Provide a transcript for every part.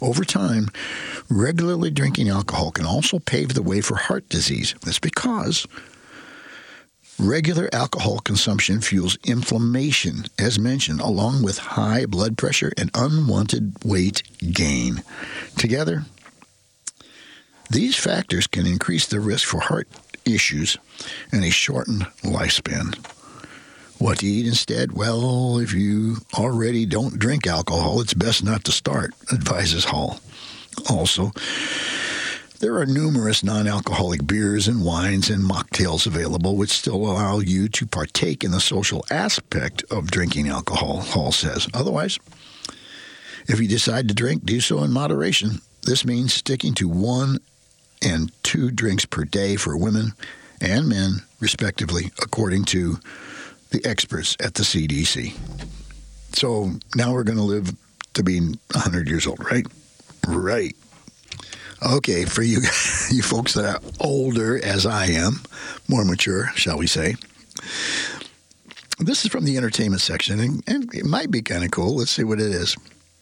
Over time, regularly drinking alcohol can also pave the way for heart disease. That's because regular alcohol consumption fuels inflammation, as mentioned, along with high blood pressure and unwanted weight gain. Together, these factors can increase the risk for heart issues and a shortened lifespan. What to eat instead? Well, if you already don't drink alcohol, it's best not to start, advises Hall. Also, there are numerous non-alcoholic beers and wines and mocktails available which still allow you to partake in the social aspect of drinking alcohol, Hall says. Otherwise, if you decide to drink, do so in moderation. This means sticking to 1 and 2 drinks per day for women and men, respectively, according to the experts at the CDC. So now we're going to live to be 100 years old, right? Right. Okay, for you folks that are older, as I am, more mature, shall we say. This is from the entertainment section, and it might be kind of cool. Let's see what it is.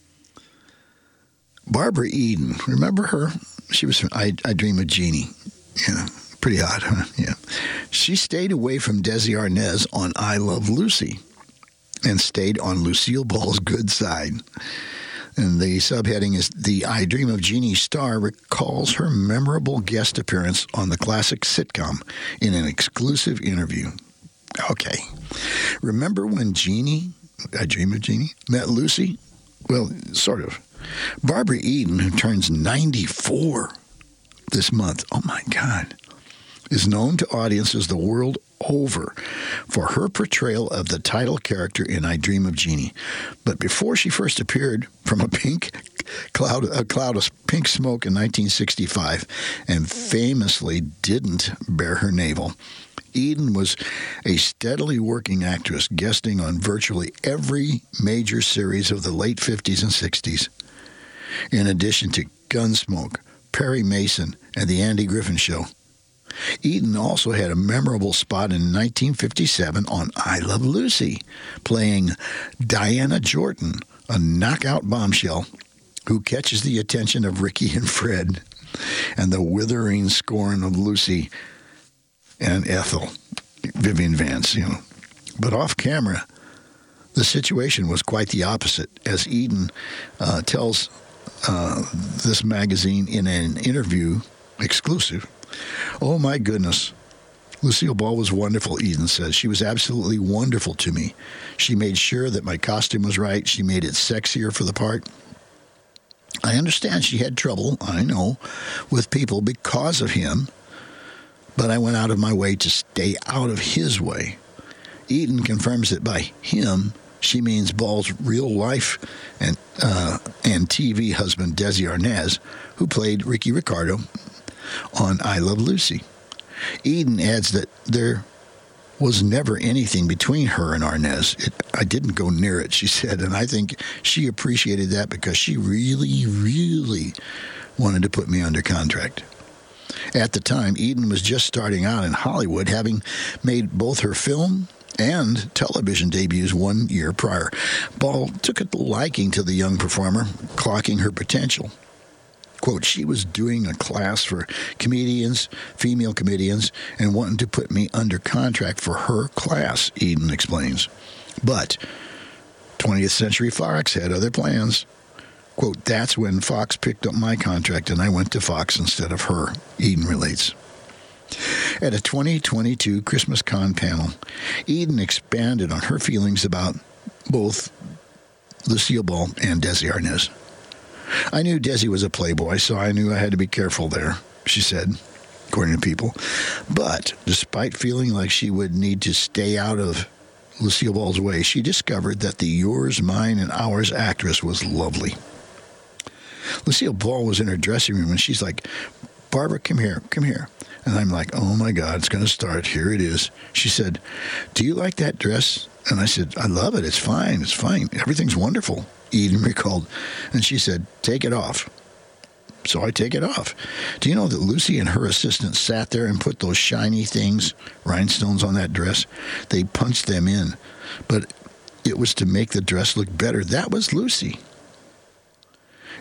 Barbara Eden, remember her? She was from I Dream of Jeannie. Yeah, pretty hot, huh? Yeah. She stayed away from Desi Arnaz on I Love Lucy and stayed on Lucille Ball's good side. And the subheading is, the I Dream of Jeannie star recalls her memorable guest appearance on the classic sitcom in an exclusive interview. Okay. Remember when Jeannie, I Dream of Jeannie, met Lucy? Well, sort of. Barbara Eden, who turns 94 this month, oh my God, is known to audiences the world over for her portrayal of the title character in I Dream of Jeannie. But before she first appeared from a cloud of pink smoke in 1965 and famously didn't bare her navel, Eden was a steadily working actress, guesting on virtually every major series of the late 50s and 60s. In addition to Gunsmoke, Perry Mason, and The Andy Griffin Show, Eden also had a memorable spot in 1957 on I Love Lucy, playing Diana Jordan, a knockout bombshell who catches the attention of Ricky and Fred and the withering scorn of Lucy and Ethel, Vivian Vance, But off camera, the situation was quite the opposite, as Eden tells this magazine in an interview exclusive. Oh, my goodness. Lucille Ball was wonderful, Eden says. She was absolutely wonderful to me. She made sure that my costume was right. She made it sexier for the part. I understand she had trouble, I know, with people because of him, but I went out of my way to stay out of his way. Eden confirms that by him, she means Ball's real life and TV husband, Desi Arnaz, who played Ricky Ricardo on I Love Lucy. Eden adds that there was never anything between her and Arnaz. I didn't go near it, she said, and I think she appreciated that because she really, really wanted to put me under contract. At the time, Eden was just starting out in Hollywood, having made both her film and television debuts 1 year prior. Ball took a liking to the young performer, clocking her potential. Quote, she was doing a class for comedians, female comedians, and wanting to put me under contract for her class, Eden explains. But 20th Century Fox had other plans. Quote, that's when Fox picked up my contract and I went to Fox instead of her, Eden relates. At a 2022 Christmas Con panel, Eden expanded on her feelings about both Lucille Ball and Desi Arnaz. I knew Desi was a playboy, so I knew I had to be careful there, she said, according to People. But despite feeling like she would need to stay out of Lucille Ball's way, she discovered that the yours, mine, and ours actress was lovely. Lucille Ball was in her dressing room, and she's like, Barbara, come here. And I'm like, oh, my God, it's going to start. Here it is. She said, do you like that dress? And I said, I love it. It's fine. Everything's wonderful, Eden recalled. And she said, take it off. So I take it off. Do you know that Lucy and her assistant sat there and put those shiny things, rhinestones on that dress? They punched them in. But it was to make the dress look better. That was Lucy.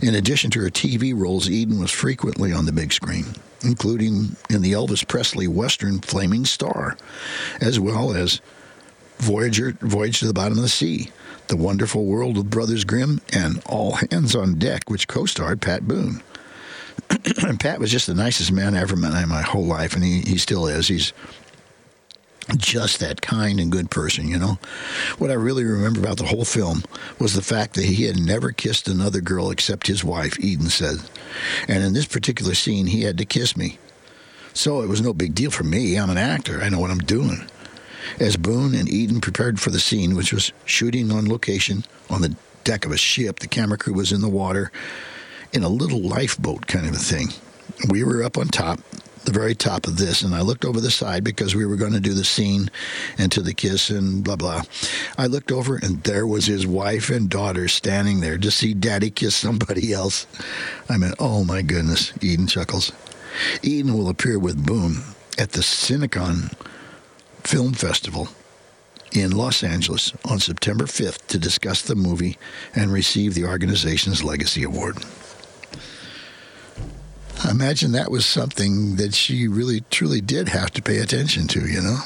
In addition to her TV roles, Eden was frequently on the big screen, including in the Elvis Presley Western Flaming Star, as well as Voyage to the Bottom of the Sea, The Wonderful World of Brothers Grimm, and All Hands on Deck, which co-starred Pat Boone. And Pat was just the nicest man I ever met in my whole life, and he still is. He's just that kind and good person, you know. What I really remember about the whole film was the fact that he had never kissed another girl except his wife, Eden said. And in this particular scene, he had to kiss me. So it was no big deal for me. I'm an actor. I know what I'm doing. As Boone and Eden prepared for the scene, which was shooting on location on the deck of a ship, the camera crew was in the water in a little lifeboat kind of a thing. We were up on top, the very top of this, and I looked over the side because we were going to do the scene and to the kiss and blah, blah. I looked over, and there was his wife and daughter standing there to see Daddy kiss somebody else. I mean, oh my goodness, Eden chuckles. Eden will appear with Boone at the Cinecon Film Festival in Los Angeles on September 5th to discuss the movie and receive the organization's Legacy Award. I imagine that was something that she really, truly did have to pay attention to, you know.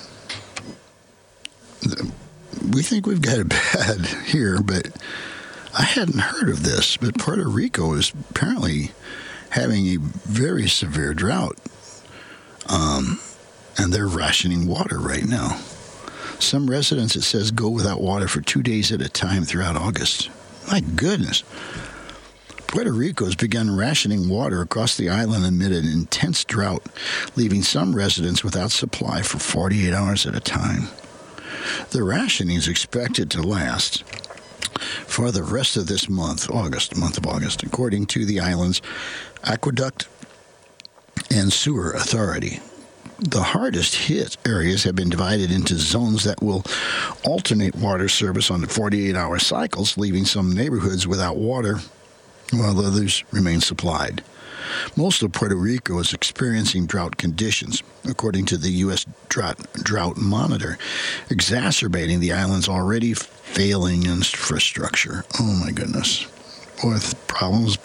We think we've got it bad here, but I hadn't heard of this. But Puerto Rico is apparently having a very severe drought, and they're rationing water right now. Some residents, it says, go without water for 2 days at a time throughout August. My goodness. Puerto Rico has begun rationing water across the island amid an intense drought, leaving some residents without supply for 48 hours at a time. The rationing is expected to last for the rest of this month of August, according to the island's Aqueduct and Sewer Authority. The hardest hit areas have been divided into zones that will alternate water service on the 48-hour cycles, leaving some neighborhoods without water while others remain supplied. Most of Puerto Rico is experiencing drought conditions, according to the U.S. Drought Monitor, exacerbating the island's already failing infrastructure. Oh, my goodness. Boy, problems.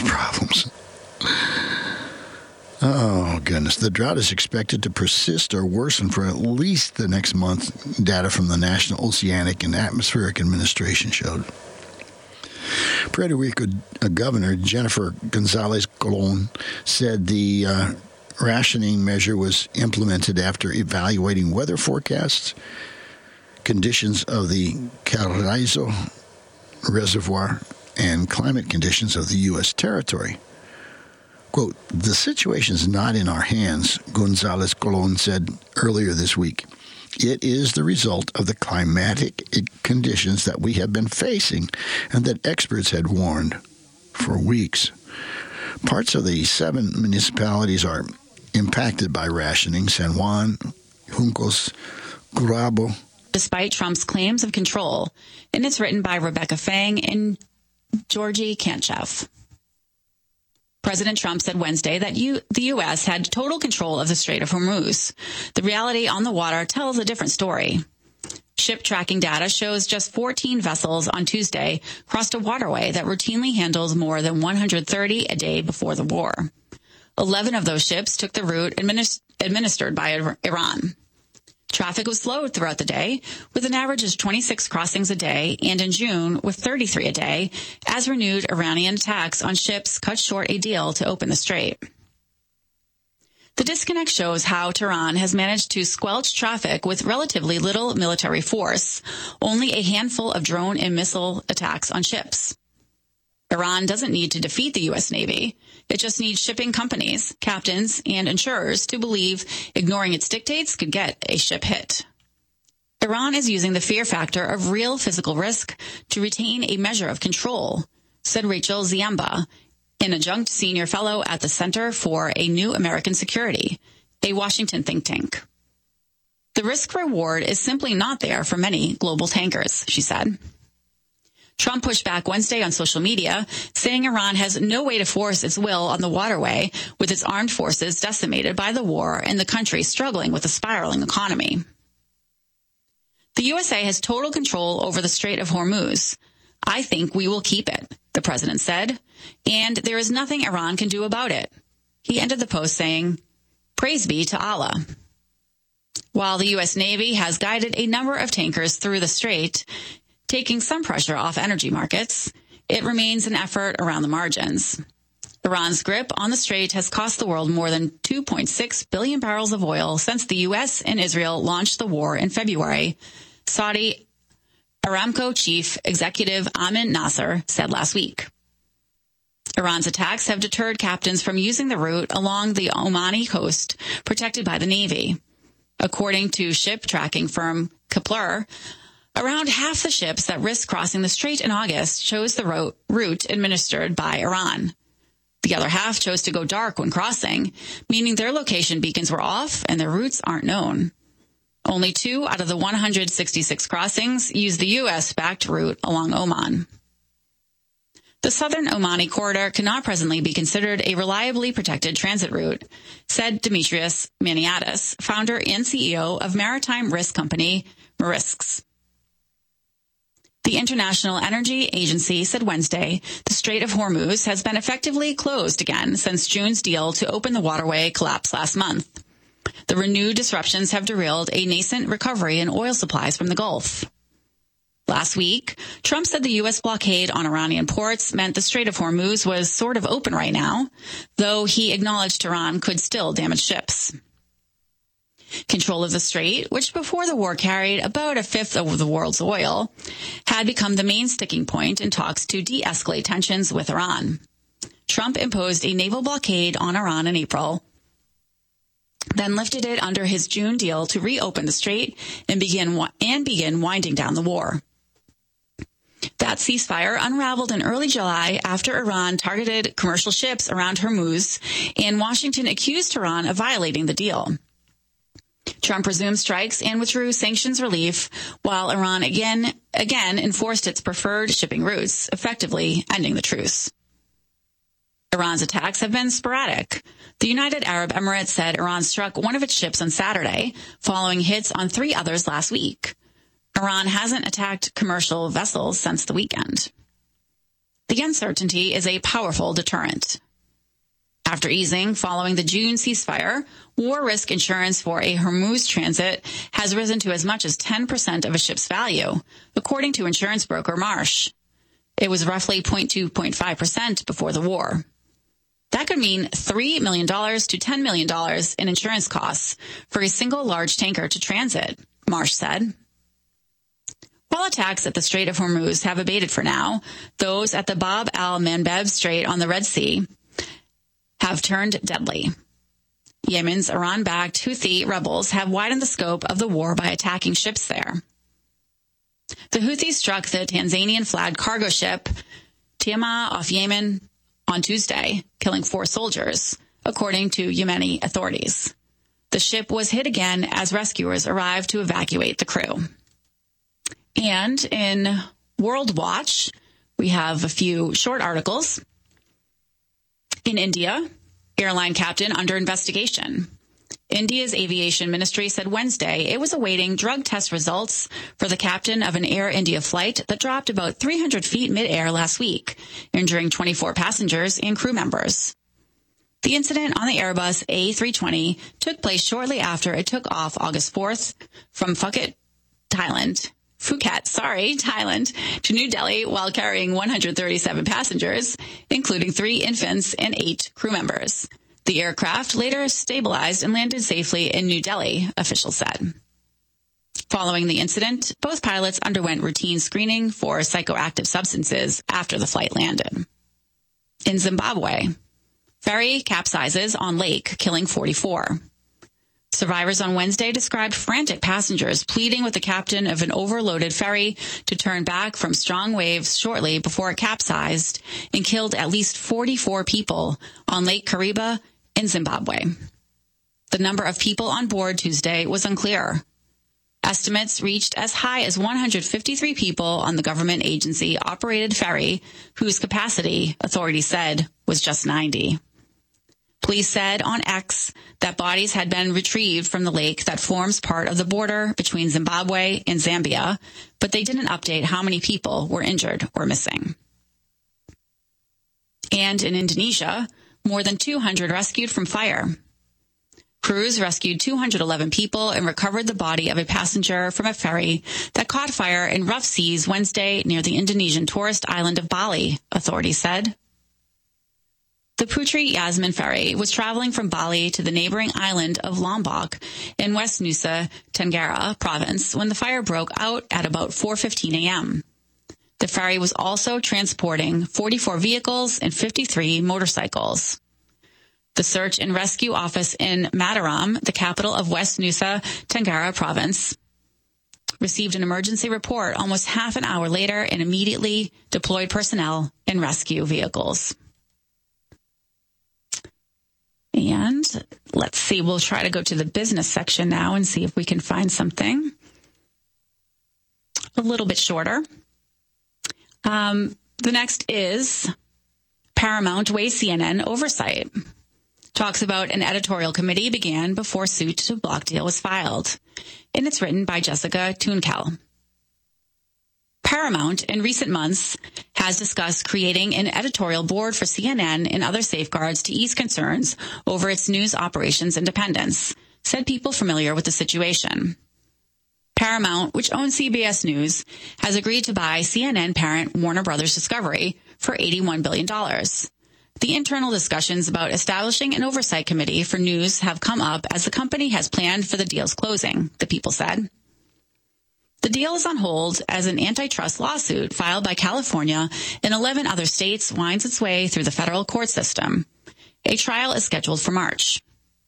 Oh, goodness. The drought is expected to persist or worsen for at least the next month, data from the National Oceanic and Atmospheric Administration showed. Puerto Rico Governor Jennifer Gonzalez Colon said the rationing measure was implemented after evaluating weather forecasts, conditions of the Carrizo Reservoir, and climate conditions of the U.S. territory. Quote, the situation is not in our hands, Gonzalez Colon said earlier this week. It is the result of the climatic conditions that we have been facing and that experts had warned for weeks. Parts of the 7 municipalities are impacted by rationing: San Juan, Juncos, Gurabo. Despite Trump's claims of control, and it's written by Rebecca Fang and Georgie Kanchev. President Trump said Wednesday that the U.S. had total control of the Strait of Hormuz. The reality on the water tells a different story. Ship tracking data shows just 14 vessels on Tuesday crossed a waterway that routinely handles more than 130 a day before the war. 11 of those ships took the route administered by Iran. Traffic was slow throughout the day, with an average of 26 crossings a day, and in June with 33 a day, as renewed Iranian attacks on ships cut short a deal to open the strait. The disconnect shows how Tehran has managed to squelch traffic with relatively little military force, only a handful of drone and missile attacks on ships. Iran doesn't need to defeat the U.S. Navy. It just needs shipping companies, captains, and insurers to believe ignoring its dictates could get a ship hit. Iran is using the fear factor of real physical risk to retain a measure of control, said Rachel Ziamba, an adjunct senior fellow at the Center for a New American Security, a Washington think tank. The risk-reward is simply not there for many global tankers, she said. Trump pushed back Wednesday on social media, saying Iran has no way to force its will on the waterway, with its armed forces decimated by the war and the country struggling with a spiraling economy. The USA has total control over the Strait of Hormuz. I think we will keep it, the president said, and there is nothing Iran can do about it. He ended the post saying, "Praise be to Allah." While the U.S. Navy has guided a number of tankers through the strait, taking some pressure off energy markets, it remains an effort around the margins. Iran's grip on the strait has cost the world more than 2.6 billion barrels of oil since the U.S. and Israel launched the war in February, Saudi Aramco chief executive Amin Nasser said last week. Iran's attacks have deterred captains from using the route along the Omani coast protected by the Navy. According to ship tracking firm Kepler, around half the ships that risked crossing the strait in August chose the route administered by Iran. The other half chose to go dark when crossing, meaning their location beacons were off and their routes aren't known. Only 2 out of the 166 crossings used the U.S.-backed route along Oman. The southern Omani corridor cannot presently be considered a reliably protected transit route, said Demetrios Maniatis, founder and CEO of maritime risk company Marisks. The International Energy Agency said Wednesday the Strait of Hormuz has been effectively closed again since June's deal to open the waterway collapsed last month. The renewed disruptions have derailed a nascent recovery in oil supplies from the Gulf. Last week, Trump said the U.S. blockade on Iranian ports meant the Strait of Hormuz was sort of open right now, though he acknowledged Iran could still damage ships. Control of the strait, which before the war carried about a fifth of the world's oil, had become the main sticking point in talks to de-escalate tensions with Iran. Trump imposed a naval blockade on Iran in April, then lifted it under his June deal to reopen the strait and begin winding down the war. That ceasefire unraveled in early July after Iran targeted commercial ships around Hormuz, and Washington accused Iran of violating the deal. Trump resumed strikes and withdrew sanctions relief, while Iran again enforced its preferred shipping routes, effectively ending the truce. Iran's attacks have been sporadic. The United Arab Emirates said Iran struck one of its ships on Saturday, following hits on 3 others last week. Iran hasn't attacked commercial vessels since the weekend. The uncertainty is a powerful deterrent. After easing following the June ceasefire, war risk insurance for a Hormuz transit has risen to as much as 10% of a ship's value, according to insurance broker Marsh. It was roughly 0.5% before the war. That could mean $3 million to $10 million in insurance costs for a single large tanker to transit, Marsh said. While attacks at the Strait of Hormuz have abated for now, those at the Bab al-Mandeb Strait on the Red Sea have turned deadly. Yemen's Iran-backed Houthi rebels have widened the scope of the war by attacking ships there. The Houthis struck the Tanzanian-flagged cargo ship Tiama off Yemen on Tuesday, killing 4 soldiers, according to Yemeni authorities. The ship was hit again as rescuers arrived to evacuate the crew. And in World Watch, we have a few short articles. In India, airline captain under investigation. India's aviation ministry said Wednesday it was awaiting drug test results for the captain of an Air India flight that dropped about 300 feet mid-air last week, injuring 24 passengers and crew members. The incident on the Airbus A320 took place shortly after it took off August 4th from Phuket, Thailand, to New Delhi while carrying 137 passengers, including 3 infants and 8 crew members. The aircraft later stabilized and landed safely in New Delhi, officials said. Following the incident, both pilots underwent routine screening for psychoactive substances after the flight landed. In Zimbabwe, ferry capsizes on lake, killing 44. Survivors on Wednesday described frantic passengers pleading with the captain of an overloaded ferry to turn back from strong waves shortly before it capsized and killed at least 44 people on Lake Kariba in Zimbabwe. The number of people on board Tuesday was unclear. Estimates reached as high as 153 people on the government agency-operated ferry, whose capacity, authorities said, was just 90. Police said on X that bodies had been retrieved from the lake that forms part of the border between Zimbabwe and Zambia, but they didn't update how many people were injured or missing. And in Indonesia, more than 200 rescued from fire. Crews rescued 211 people and recovered the body of a passenger from a ferry that caught fire in rough seas Wednesday near the Indonesian tourist island of Bali, authorities said. The Putri Yasmin ferry was traveling from Bali to the neighboring island of Lombok in West Nusa Tenggara province when the fire broke out at about 4:15 a.m. The ferry was also transporting 44 vehicles and 53 motorcycles. The search and rescue office in Mataram, the capital of West Nusa Tenggara province, received an emergency report almost half an hour later and immediately deployed personnel and rescue vehicles. And let's see, we'll try to go to the business section now and see if we can find something a little bit shorter. The next is Paramount weighs CNN oversight. Talks about an editorial committee began before suit to block deal was filed. And it's written by Jessica Tunkel. Paramount in recent months has discussed creating an editorial board for CNN and other safeguards to ease concerns over its news operations independence, said people familiar with the situation. Paramount, which owns CBS News, has agreed to buy CNN parent Warner Brothers Discovery for $81 billion. The internal discussions about establishing an oversight committee for news have come up as the company has planned for the deal's closing, the people said. The deal is on hold as an antitrust lawsuit filed by California and 11 other states winds its way through the federal court system. A trial is scheduled for March.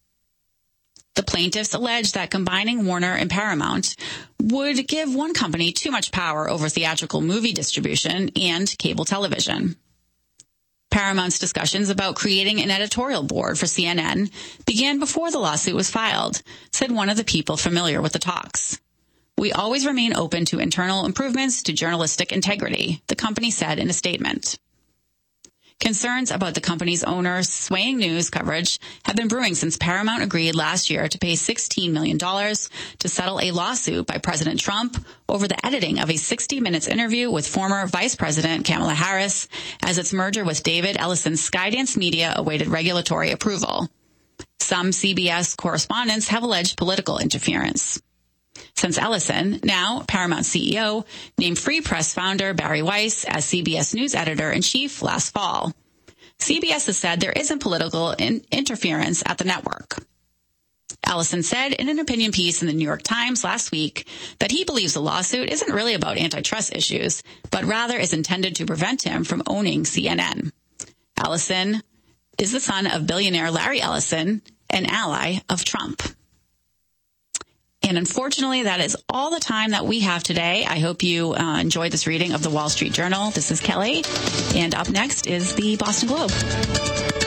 The plaintiffs allege that combining Warner and Paramount would give one company too much power over theatrical movie distribution and cable television. Paramount's discussions about creating an editorial board for CNN began before the lawsuit was filed, said one of the people familiar with the talks. We always remain open to internal improvements to journalistic integrity, the company said in a statement. Concerns about the company's owner's swaying news coverage have been brewing since Paramount agreed last year to pay $16 million to settle a lawsuit by President Trump over the editing of a 60 Minutes interview with former Vice President Kamala Harris as its merger with David Ellison's Skydance Media awaited regulatory approval. Some CBS correspondents have alleged political interference. Since Ellison, now Paramount CEO, named Free Press founder Barry Weiss as CBS News editor-in-chief last fall. CBS has said there isn't political interference at the network. Ellison said in an opinion piece in the New York Times last week that he believes the lawsuit isn't really about antitrust issues, but rather is intended to prevent him from owning CNN. Ellison is the son of billionaire Larry Ellison, an ally of Trump. And unfortunately, that is all the time that we have today. I hope you enjoyed this reading of the Wall Street Journal. This is Kelly. And up next is the Boston Globe.